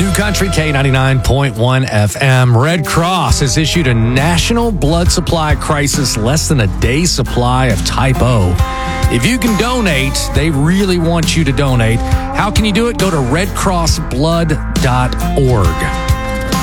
New Country K99.1 FM. Red Cross has issued a national blood supply crisis, less than a day's supply of type O. If you can donate, they really want you to donate. How can you do it? Go to redcrossblood.org.